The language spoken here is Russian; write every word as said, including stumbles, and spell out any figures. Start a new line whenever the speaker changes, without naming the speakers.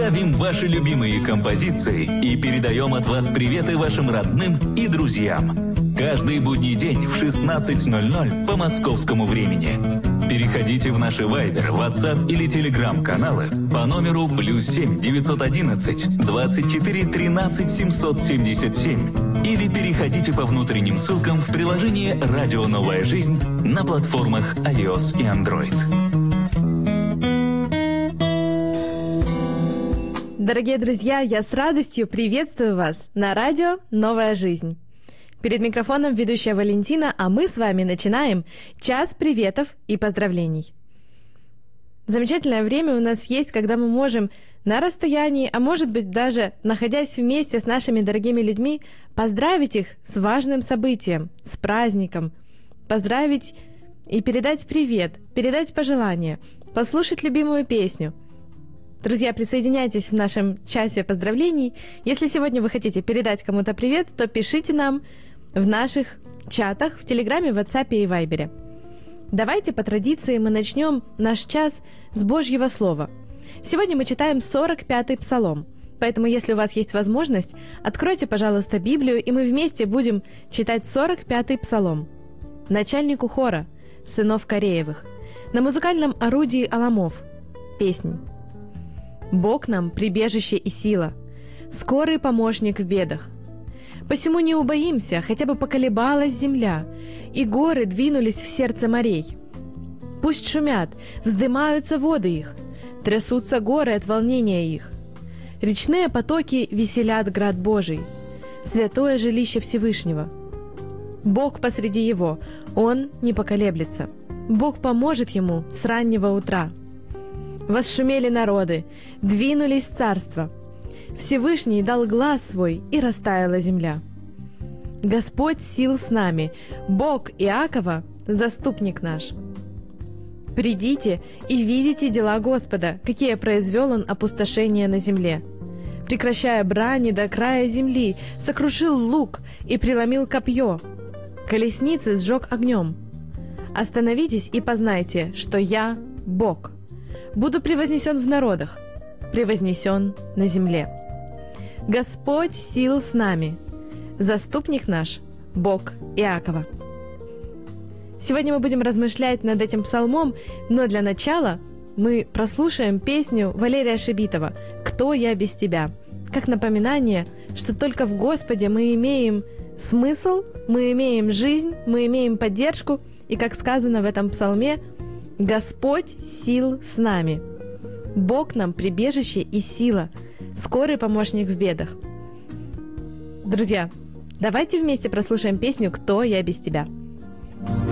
ставим ваши любимые композиции и передаем от вас приветы вашим родным и друзьям. Каждый будний день в шестнадцать ноль ноль по московскому времени. Переходите в наши Viber, WhatsApp или Telegram каналы по номеру плюс семь девятьсот одиннадцать двадцать четыре тринадцать семьсот семьдесят семь или переходите по внутренним ссылкам в приложение «Радио Новая Жизнь» на платформах iOS и Android.
Дорогие друзья, я с радостью приветствую вас на радио «Новая жизнь». Перед микрофоном ведущая Валентина, а мы с вами начинаем час приветов и поздравлений. Замечательное время у нас есть, когда мы можем на расстоянии, а может быть даже находясь вместе с нашими дорогими людьми, поздравить их с важным событием, с праздником, поздравить и передать привет, передать пожелания, послушать любимую песню. Друзья, присоединяйтесь в нашем часе поздравлений. Если сегодня вы хотите передать кому-то привет, то пишите нам в наших чатах, в Телеграме, в WhatsApp и Вайбере. Давайте по традиции мы начнем наш час с Божьего Слова. Сегодня мы читаем сорок пятый Псалом, поэтому если у вас есть возможность, откройте, пожалуйста, Библию, и мы вместе будем читать сорок пятый Псалом. Начальнику хора, сынов Кореевых, на музыкальном орудии аламов, песнь. «Бог нам прибежище и сила, скорый помощник в бедах. Посему не убоимся, хотя бы поколебалась земля, и горы двинулись в сердце морей. Пусть шумят, вздымаются воды их, трясутся горы от волнения их. Речные потоки веселят град Божий, святое жилище Всевышнего. Бог посреди его, он не поколеблется. Бог поможет ему с раннего утра. Восшумели народы, двинулись царства. Всевышний дал глас свой, и растаяла земля. Господь сил с нами, Бог Иакова, заступник наш. Придите и видите дела Господа, какие произвел Он опустошения на земле. Прекращая брани до края земли, сокрушил лук и преломил копье. Колесницы сжег огнем. Остановитесь и познайте, что я Бог. Буду превознесен в народах, превознесен на земле. Господь сил с нами, заступник наш, Бог Иакова». Сегодня мы будем размышлять над этим псалмом, но для начала мы прослушаем песню Валерия Шебитова «Кто я без тебя?», как напоминание, что только в Господе мы имеем смысл, мы имеем жизнь, мы имеем поддержку, и, как сказано в этом псалме, «Господь сил с нами». Бог нам прибежище и сила, скорый помощник в бедах. Друзья, давайте вместе прослушаем песню «Кто я без тебя?».